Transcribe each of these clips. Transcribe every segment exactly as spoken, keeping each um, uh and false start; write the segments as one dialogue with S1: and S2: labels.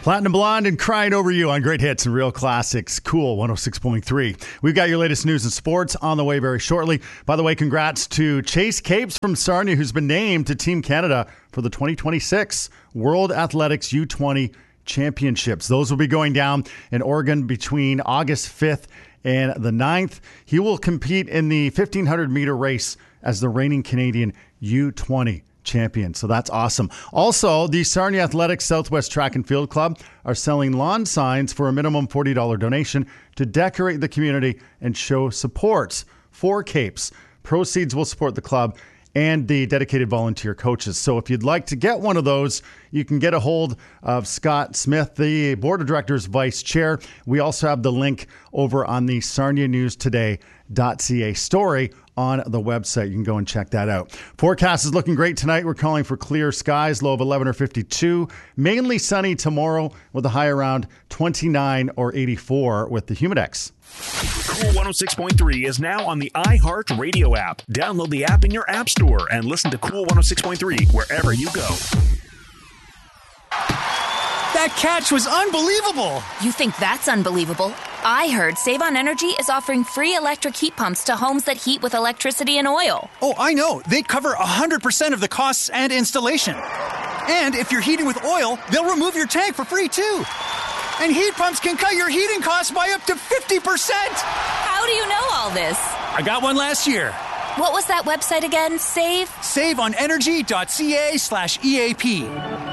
S1: Platinum Blonde and Crying Over You on Great Hits and Real Classics. Cool one oh six point three. We've got your latest news and sports on the way very shortly. By the way, congrats to Chase Capes from Sarnia, who's been named to Team Canada for the twenty twenty-six World Athletics U twenty Championships. Those will be going down in Oregon between August fifth and the ninth. He will compete in the fifteen hundred meter race as the reigning Canadian U twenty champion. So that's awesome. Also, the Sarnia Athletics Southwest Track and Field Club are selling lawn signs for a minimum forty dollars donation to decorate the community and show support for Capes. Proceeds will support the club and the dedicated volunteer coaches. So if you'd like to get one of those, you can get a hold of Scott Smith, the board of directors vice chair. We also have the link over on the sarnia news today dot c a story on the website. You can go and check that out. Forecast is looking great tonight. We're calling for clear skies, low of eleven or fifty-two. Mainly sunny tomorrow with a high around twenty-nine or eighty-four with the Humidex.
S2: Cool one oh six point three is now on the iHeart Radio app. Download the app in your app store and listen to Cool one oh six point three wherever you go.
S3: That catch was unbelievable!
S4: You think that's unbelievable? I heard Save on Energy is offering free electric heat pumps to homes that heat with electricity and oil.
S3: Oh, I know. They cover one hundred percent of the costs and installation. And if you're heating with oil, they'll remove your tank for free, too. And heat pumps can cut your heating costs by up to fifty percent!
S4: How do you know all this?
S3: I got one last year.
S4: What was that website again? Save?
S3: save on energy dot c a slash E A P.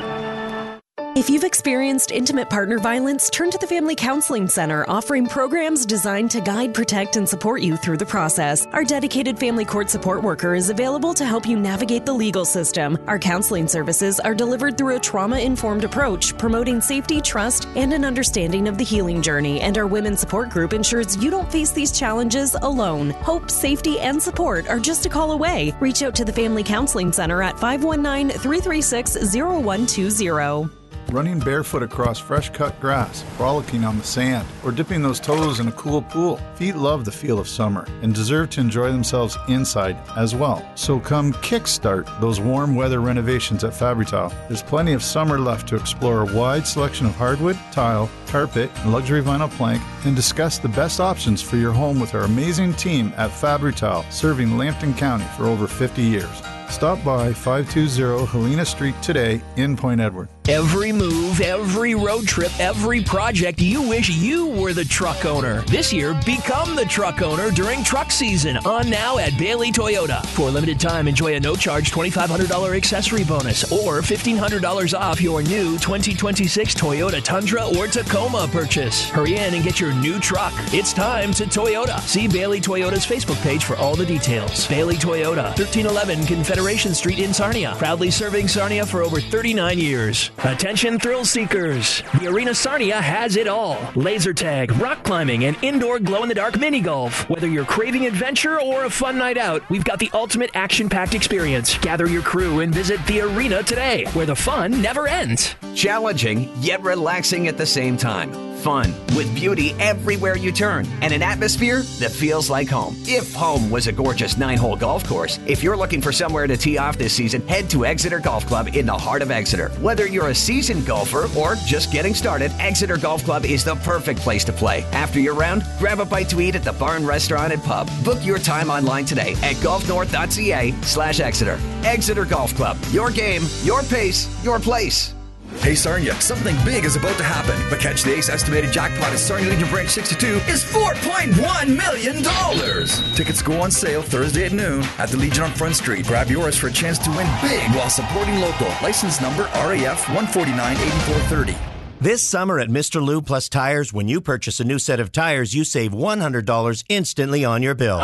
S5: If you've experienced intimate partner violence, turn to the Family Counseling Center, offering programs designed to guide, protect, and support you through the process. Our dedicated family court support worker is available to help you navigate the legal system. Our counseling services are delivered through a trauma-informed approach, promoting safety, trust, and an understanding of the healing journey. And our women's support group ensures you don't face these challenges alone. Hope, safety, and support are just a call away. Reach out to the Family Counseling Center at five one nine, three three six, zero one two zero.
S6: Running barefoot across fresh-cut grass, frolicking on the sand, or dipping those toes in a cool pool. Feet love the feel of summer and deserve to enjoy themselves inside as well. So come kickstart those warm weather renovations at Fabri-Tile. There's plenty of summer left to explore a wide selection of hardwood, tile, carpet, and luxury vinyl plank, and discuss the best options for your home with our amazing team at Fabri-Tile, serving Lambton County for over fifty years. Stop by five two zero Helena Street today in Point Edward.
S7: Every move, every road trip, every project, you wish you were the truck owner. This year, become the truck owner during truck season. On now at Bailey Toyota. For a limited time, enjoy a no-charge twenty-five hundred dollars accessory bonus or fifteen hundred dollars off your new twenty twenty-six Toyota Tundra or Tacoma purchase. Hurry in and get your new truck. It's time to Toyota. See Bailey Toyota's Facebook page for all the details. Bailey Toyota, thirteen eleven Confederation Street in Sarnia. Proudly serving Sarnia for over thirty-nine years. Attention thrill seekers. The Arena Sarnia has it all. Laser tag, rock climbing, and indoor glow-in-the-dark mini golf. Whether you're craving adventure or a fun night out, we've got the ultimate action-packed experience. Gather your crew and visit the Arena today, where the fun never ends.
S8: Challenging, yet relaxing at the same time. Fun, with beauty everywhere you turn, and an atmosphere that feels like home. If home was a gorgeous nine-hole golf course, if you're looking for somewhere to tee off this season, head to Exeter Golf Club in the heart of Exeter. Whether you're a seasoned golfer or just getting started, Exeter Golf Club is the perfect place to play. After your round, grab a bite to eat at the Barn Restaurant and Pub. Book your time online today at golf north dot c a slash Exeter. Exeter Golf Club. Your game, your pace, your place.
S9: Hey Sarnia, something big is about to happen. But catch the Ace estimated jackpot at Sarnia Legion Branch sixty-two is four point one million dollars. Tickets go on sale Thursday at noon at the Legion on Front Street. Grab yours for a chance to win big while supporting local. License number R A F one forty-nine eighty-four thirty.
S10: This summer at Mister Lube Plus Tires, when you purchase a new set of tires, you save one hundred dollars instantly on your bill.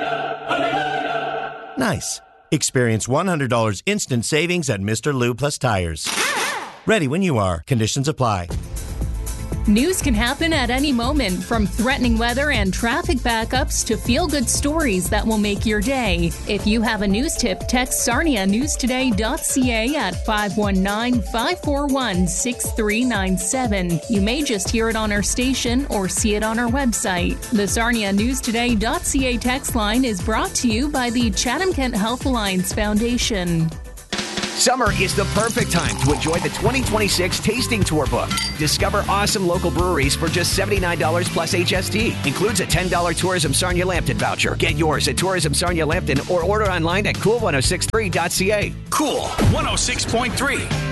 S10: Nice. Experience one hundred dollars instant savings at Mister Lube Plus Tires. Ready when you are. Conditions apply.
S11: News can happen at any moment, from threatening weather and traffic backups to feel-good stories that will make your day. If you have a news tip, text sarnia news today dot c a at five one nine, five four one, six three nine seven. You may just hear it on our station or see it on our website. The sarnia news today dot c a text line is brought to you by the Chatham-Kent Health Alliance Foundation.
S8: Summer is the perfect time to enjoy the twenty twenty-six Tasting Tour book. Discover awesome local breweries for just seventy-nine dollars plus H S T. Includes a ten dollars Tourism Sarnia Lambton voucher. Get yours at Tourism Sarnia Lambton or order online at cool ten sixty-three dot c a.
S2: Cool one oh six point three.